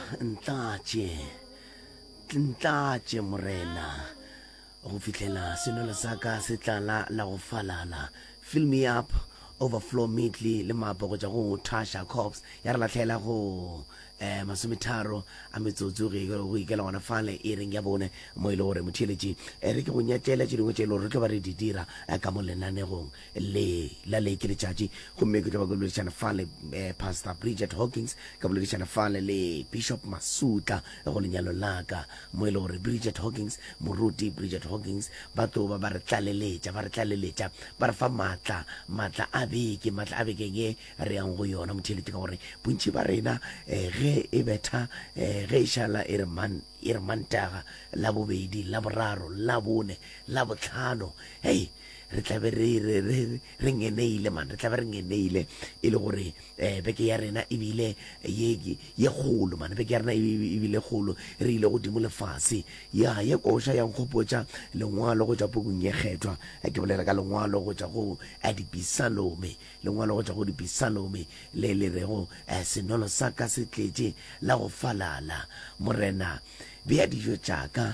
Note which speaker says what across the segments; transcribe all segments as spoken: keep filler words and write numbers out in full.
Speaker 1: ntlatše ntlatše morena go fihlela senolo sa ka se tlala la go falala. Fill me up, overflow meatly le mapo go tša go Tasha Cobbs ya re latlhela go eh masometharo a metsotso go ikela gona fale e reng ya bone mo ile gore motheletši re ke go nyatela tše dingwe tše ile gore re tlo ba re di dira ka mo lenanegong le la le ke letšatši gomme ke tlo ba ke boledišana fale Pastor Bridget Hawkins ka boledišana fale le Bishop Masutla go lenyalo la ka mo ile gore Bridget Hawkins moruti Bridget Hawkins ba tlo ba ba re tlaleletša ba re tlaleletša ba re fa matla matla a beke matla a beke ge re yang go yona motheletši ka gore bontši ba rena ge e betha ge e šala e re man e re mantaga la bobedi la boraro la bone la botlhano hei re tlabe re ngeneile man re tlabe re ngeneile e le gore beke ya rena ebile ye kgolo man beke ya rena ebile kgolo re ile godimo lefase ya ye koša ya nkgopotša lengwalo go tša pukung ye kgethwa ke bolela ka lengwalo go tša go Adipisalome lengwalo go tša go Adipisalome le le rego senolo sa ka se tletše la go falala morena bea dijo tša ka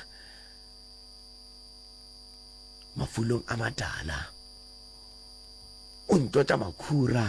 Speaker 1: mafulong a matala o ntotša makhura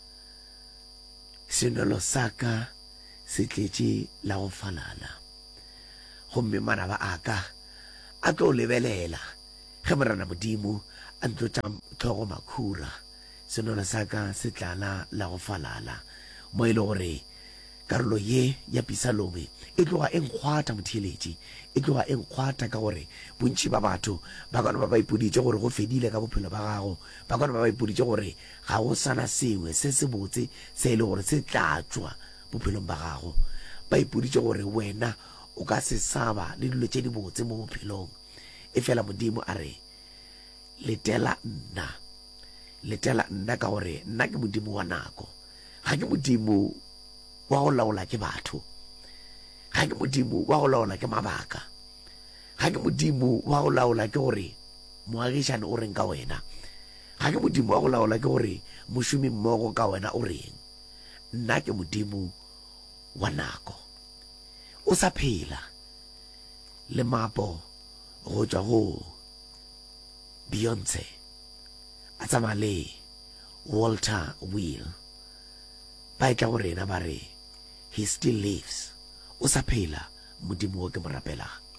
Speaker 1: senolo sa ka se tletše la go falala gomme manaba a ka a tlo lebelela ge morena modimo a ntotša tlhogo makhura senolo sa ka se tlala la go falala mo e le gore karolo ye ya Pisalome e tloga e nkgwata motheletši e tloga e nkgwata ka gore bontši ba batho ba kwana ba ba ipoditše gore go fedile ka bophelo ba gago ba kwana ba ba ipoditše gore ga go sana sengwe se se botse se e le gore se tla tšwa bophelong ba gago ba ipoditše gore wena o ka se saba le dilo tše di botse mo bophelong e fela modimo a re letela nna letela nna ka gore nna ke modimo wa nako ga ke modimo wa go laola ke batho ga ke modimo wa go laola ke mabaka ga ke modimo wa go laola ke gore moagišane o reng ka wena ga ke modimo wa go laola ke gore mošomi mmogo ka wena o reng nna ke modimo wa nako o sa phela le mapo go tšwa go Beyonce a tsamaya le Walter Will ba etla go rena ba re he still lives o sa phela modimo wo ke mo rapela